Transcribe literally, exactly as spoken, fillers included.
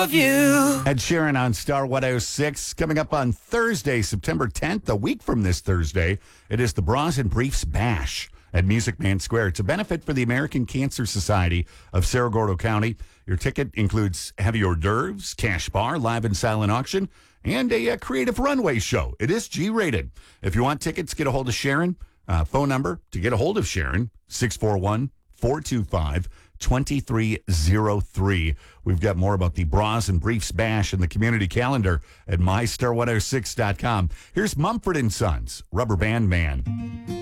of you. Ed Sheeran on Star one oh six. Coming up on Thursday, September tenth, a week from this Thursday, it is the Bras and Briefs Bash at Music Man Square. It's a benefit for the American Cancer Society of Cerro Gordo County. Your ticket includes heavy hors d'oeuvres, cash bar, live and silent auction, and a, a creative runway show. It is G-rated. If you want tickets, get a hold of Sharon. Uh, phone number to get a hold of Sharon, six four one, four two five, two three zero three. We've got more about the Bras and Briefs Bash and the community calendar at my star one oh six dot com. Here's Mumford and Sons, Rubber Band Man.